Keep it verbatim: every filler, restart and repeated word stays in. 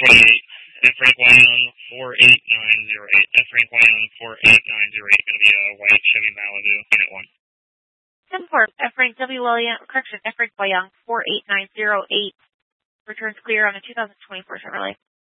twenty-eight, F Frank Wyong four eight nine zero eight. F Frank Wyong four eight nine zero eight. Going to be a white Chevy Malibu, Unit one. ten four, F Frank W. William, correction, F Frank Wyong four eight nine zero eight. Returns clear on a two thousand twenty-four Chevrolet.